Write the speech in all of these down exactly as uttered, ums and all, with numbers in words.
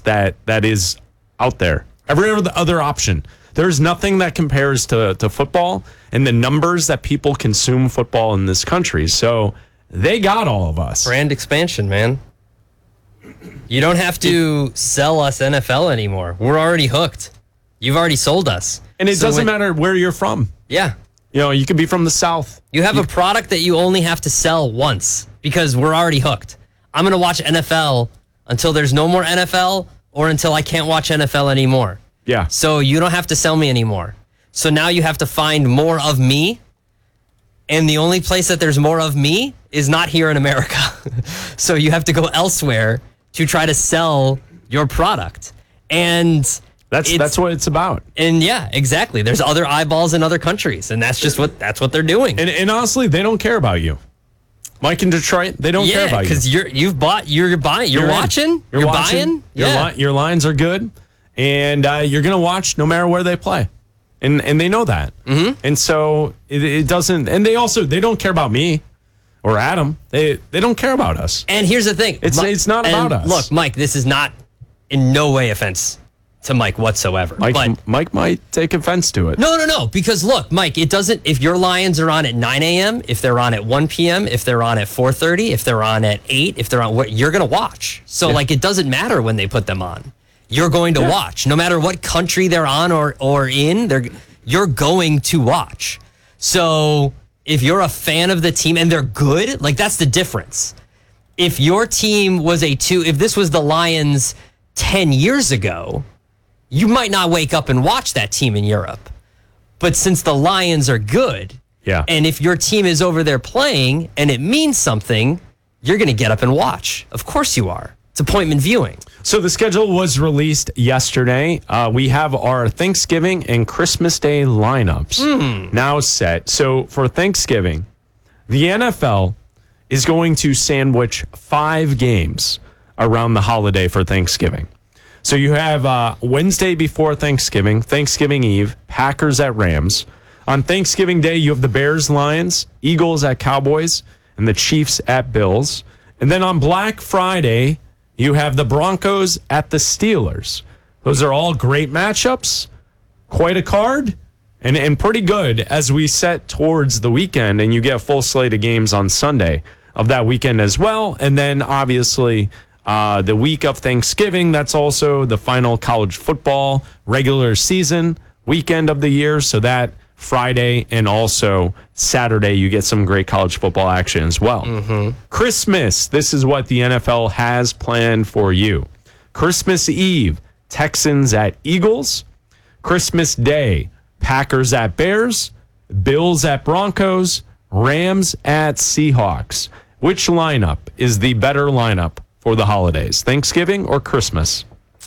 that that is out there. Every other option. There's nothing that compares to, to football and the numbers that people consume football in this country. So they got all of us. Brand expansion, man. You don't have to sell us N F L anymore. We're already hooked. You've already sold us. And it So doesn't when- matter where you're from. Yeah. You know, you could be from the South. You have a product that you only have to sell once because we're already hooked. I'm going to watch N F L until there's no more N F L or until I can't watch N F L anymore. Yeah. So you don't have to sell me anymore. So now you have to find more of me. And the only place that there's more of me is not here in America. So you have to go elsewhere to try to sell your product. And That's it's- that's what it's about. and yeah, exactly. There's other eyeballs in other countries, and that's just what that's what they're doing. And, and honestly, they don't care about you. Mike in Detroit, they don't care Yeah, about you. because you're you've bought, you're buying, you're, You're in. watching, you're, You're watching. buying. Your, Yeah, li- your lines are good, and uh, you're going to watch no matter where they play, and and they know that. Mm-hmm. And so it, it doesn't. And they also they don't care about me or Adam. They they don't care about us. and here's the thing: It's- it's not and about us. Look, Mike, this is not in no way offense to Mike whatsoever. Mike but Mike might take offense to it. no, no, no, because look, Mike, it doesn't. If your Lions are on at nine a.m., if they're on at one p.m., if they're on at four thirty, if they're on at eight, if they're on, what you're gonna watch. So Yeah. like, it doesn't matter when they put them on. You're going to Yeah. watch, no matter what country they're on or or in. They're you're going to watch. So if you're a fan of the team and they're good, like that's the difference. If your team was a two, if this was the Lions ten years ago, you might not wake up and watch that team in Europe. But since the Lions are good, Yeah. and if your team is over there playing and it means something, you're going to get up and watch. Of course you are. It's appointment viewing. So the schedule was released yesterday. Uh, we have our Thanksgiving and Christmas Day lineups now set. So for Thanksgiving, the N F L is going to sandwich five games around the holiday for Thanksgiving. So you have uh, Wednesday before Thanksgiving, Thanksgiving Eve, Packers at Rams. On Thanksgiving Day, you have the Bears, Lions, Eagles at Cowboys, and the Chiefs at Bills. And then on Black Friday, you have the Broncos at the Steelers. Those are all great matchups, quite a card, and, and pretty good as we set towards the weekend, and you get a full slate of games on Sunday of that weekend as well. And then obviously uh, the week of Thanksgiving, that's also the final college football regular season weekend of the year. So that Friday and also Saturday, you get some great college football action as well. Mm-hmm. Christmas, this is what the N F L has planned for you. Christmas Eve, Texans at Eagles. Christmas Day, Packers at Bears. Bills at Broncos. Rams at Seahawks. Which lineup is the better lineup for the holidays, Thanksgiving or Christmas?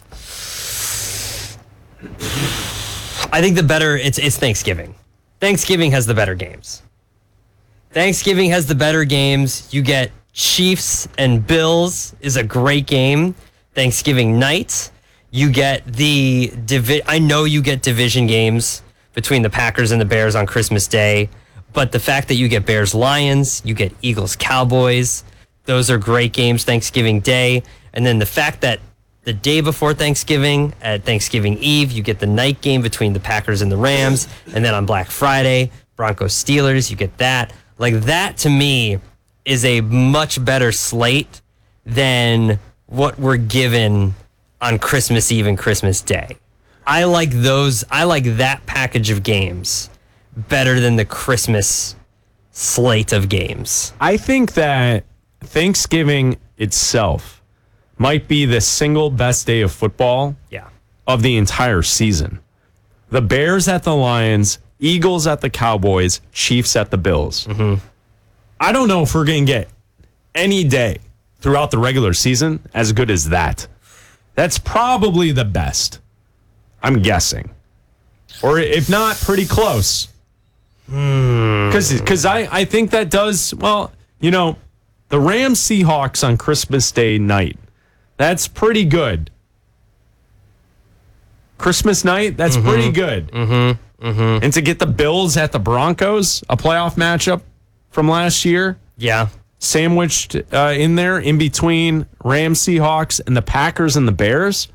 I think the better, it's it's Thanksgiving. Thanksgiving has the better games. Thanksgiving has the better games. You get Chiefs and Bills is a great game. Thanksgiving night, you get the divi- I know you get division games between the Packers and the Bears on Christmas Day, but the fact that you get Bears Lions, you get Eagles Cowboys, those are great games Thanksgiving Day, and then the fact that the day before Thanksgiving, at Thanksgiving Eve, you get the night game between the Packers and the Rams. And then on Black Friday, Broncos Steelers, you get that. Like, that to me is a much better slate than what we're given on Christmas Eve and Christmas Day. I like those, I like that package of games better than the Christmas slate of games. I think that Thanksgiving itself might be the single best day of football Yeah. of the entire season. The Bears at the Lions, Eagles at the Cowboys, Chiefs at the Bills. Mm-hmm. I don't know if we're going to get any day throughout the regular season as good as that. That's probably the best, I'm guessing. Or if not, pretty close. Because mm. I, I think that does, well, you know, the Rams Seahawks on Christmas Day night. That's pretty good. Christmas night, that's mm-hmm. pretty good. Mm-hmm. Mm-hmm. And to get the Bills at the Broncos, a playoff matchup from last year. Yeah. Sandwiched uh, in there in between Rams, Seahawks, and the Packers and the Bears.